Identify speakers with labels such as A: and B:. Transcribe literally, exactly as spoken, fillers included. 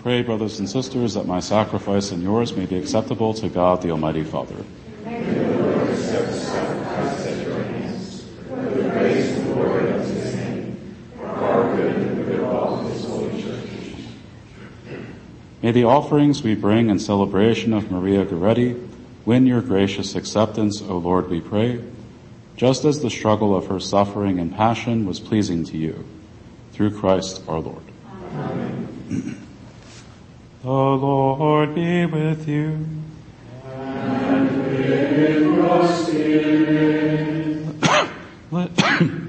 A: Pray, brothers and sisters, that my sacrifice and yours may be acceptable to God, the Almighty Father.
B: May the Lord accept the sacrifice at your hands, for the praise and glory of his name, for our good and the good of all his holy church.
A: May the offerings we bring in celebration of Maria Goretti win your gracious acceptance, O Lord, we pray, just as the struggle of her suffering and passion was pleasing to you. Through Christ our Lord.
B: Amen.
C: The Lord be with you.
B: And with your spirit.
C: Let